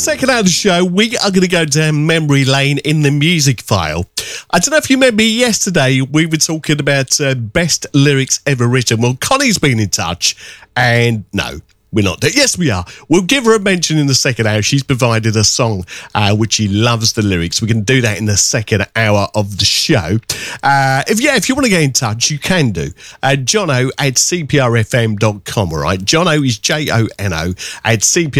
second hour of the show, we are going to go down memory lane in the music file. I don't know if you remember yesterday, we were talking about best lyrics ever written. Well, Connie's been in touch, and no, we're not. Yes, we are. We'll give her a mention in the second hour. She's provided a song which she loves the lyrics. We can do that in the second hour of the show. If you want to get in touch, you can do. Jono at cprfm.com, all right? Jono is Jono at